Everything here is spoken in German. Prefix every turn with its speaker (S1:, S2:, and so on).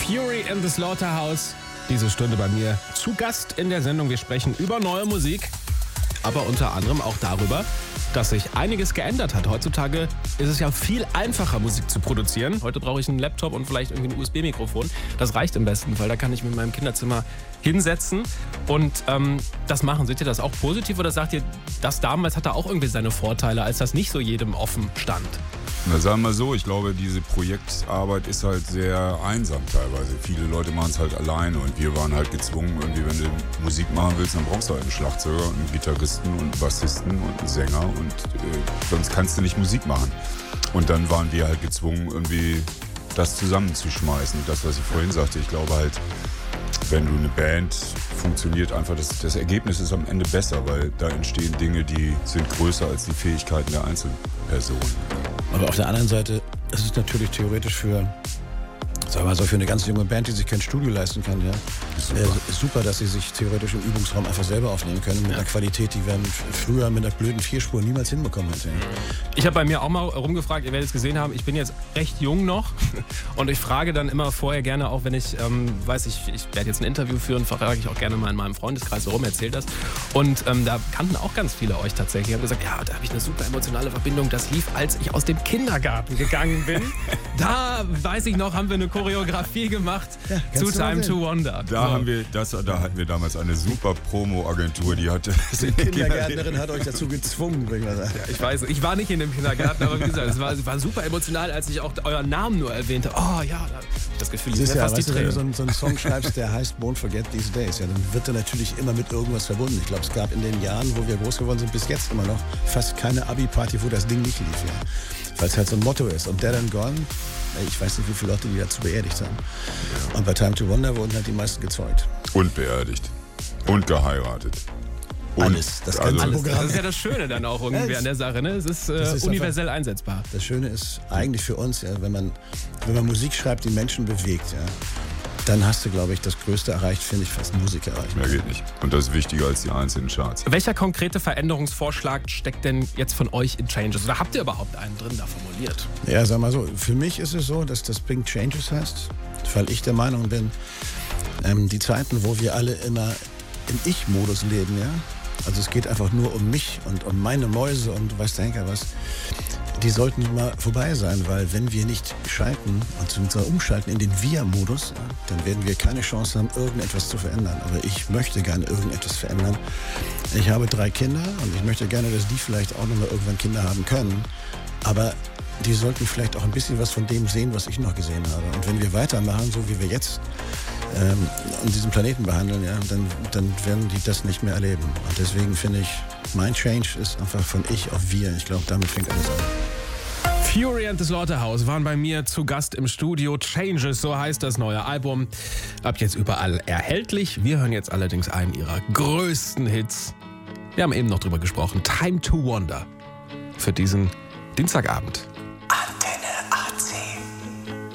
S1: Fury in the Slaughterhouse. Diese Stunde bei mir zu Gast in der Sendung. Wir sprechen über neue Musik, aber unter anderem auch darüber, dass sich einiges geändert hat. Heutzutage ist es ja viel einfacher, Musik zu produzieren. Heute brauche ich einen Laptop und vielleicht irgendwie ein USB-Mikrofon. Das reicht im besten Fall. Da kann ich mich in meinem Kinderzimmer hinsetzen und das machen. Seht ihr das auch positiv oder sagt ihr, das damals hatte auch irgendwie seine Vorteile, als das nicht so jedem offen stand?
S2: Na, sagen wir mal so, ich glaube, diese Projektarbeit ist halt sehr einsam teilweise. Viele Leute machen es halt alleine und wir waren halt gezwungen, irgendwie, wenn du Musik machen willst, dann brauchst du halt einen Schlagzeuger, einen Gitarristen und einen Bassisten und einen Sänger und sonst kannst du nicht Musik machen. Und dann waren wir halt gezwungen, irgendwie das zusammenzuschmeißen. Und das, was ich vorhin sagte, ich glaube halt, wenn du eine Band funktioniert, einfach das Ergebnis ist am Ende besser, weil da entstehen Dinge, die sind größer als die Fähigkeiten der Einzelperson.
S3: Aber auf der anderen Seite ist es natürlich theoretisch für eine ganz junge Band, die sich kein Studio leisten kann, ja. Ist super, dass sie sich theoretisch im Übungsraum einfach selber aufnehmen können mit einer Qualität, die wir früher mit einer blöden Vierspur niemals hinbekommen hätten.
S1: Ich habe bei mir auch mal rumgefragt, ihr werdet es gesehen haben, ich bin jetzt recht jung noch und ich frage dann immer vorher gerne, auch wenn ich ich werde jetzt ein Interview führen, frage ich auch gerne mal in meinem Freundeskreis herum, erzählt das. Und da kannten auch ganz viele euch tatsächlich. Die haben gesagt, ja, da habe ich eine super emotionale Verbindung. Das lief, als ich aus dem Kindergarten gegangen bin. Da, weiß ich noch, haben wir eine Choreografie gemacht zu Time to Wonder.
S2: Da hatten wir damals eine super Promo-Agentur, die hatte...
S3: Die Kindergärtnerin hat euch dazu gezwungen, würde ich mal sagen.
S1: Ja, ich weiß, ich war nicht in dem Kindergarten, aber wie gesagt, es war super emotional, als ich auch euren Namen nur erwähnte. Oh ja, da habe ich das Gefühl, ich
S3: wäre fast die
S1: Tränen.
S3: Wenn du so einen Song schreibst, der heißt Won't Forget These Days, ja, dann wird er natürlich immer mit irgendwas verbunden. Ich glaube, es gab in den Jahren, wo wir groß geworden sind, bis jetzt immer noch fast keine Abi-Party, wo das Ding nicht lief. Ja. Weil es halt so ein Motto ist. Und Dead and Gone, ich weiß nicht, wie viele Leute die dazu beerdigt haben. Und bei Time to Wonder wurden halt die meisten gezeugt.
S2: Und beerdigt. Und geheiratet. Und
S3: alles, das ganze Programm.
S1: Das ist ja das Schöne dann auch irgendwie an der Sache, ne? Es ist universell einsetzbar.
S3: Das Schöne ist eigentlich für uns, ja, wenn man Musik schreibt, die Menschen bewegt, ja, dann hast du, glaube ich, das Größte erreicht, finde ich, fast Musik erreicht.
S2: Mehr geht nicht. Und das ist wichtiger als die einzelnen Charts.
S1: Welcher konkrete Veränderungsvorschlag steckt denn jetzt von euch in Changes? Oder habt ihr überhaupt einen drin da formuliert?
S3: Ja, sag mal so, für mich ist es so, dass das Bring Changes heißt, weil ich der Meinung bin, die Zeiten, wo wir alle immer im Ich-Modus leben, ja, also es geht einfach nur um mich und um meine Mäuse und du weißt der Henker was, die sollten mal vorbei sein, weil wenn wir nicht schalten und umschalten in den Wir-Modus, ja, dann werden wir keine Chance haben, irgendetwas zu verändern. Aber ich möchte gerne irgendetwas verändern. Ich habe 3 Kinder und ich möchte gerne, dass die vielleicht auch noch mal irgendwann Kinder haben können. Aber die sollten vielleicht auch ein bisschen was von dem sehen, was ich noch gesehen habe. Und wenn wir weitermachen, so wie wir jetzt diesen Planeten behandeln, ja, dann werden die das nicht mehr erleben. Und deswegen finde ich, mein Change ist einfach von ich auf wir. Ich glaube, damit fängt alles an.
S1: Fury and the Slaughterhouse waren bei mir zu Gast im Studio. Changes, so heißt das neue Album. Ab jetzt überall erhältlich. Wir hören jetzt allerdings einen ihrer größten Hits. Wir haben eben noch drüber gesprochen. Time to Wonder. Für diesen Dienstagabend.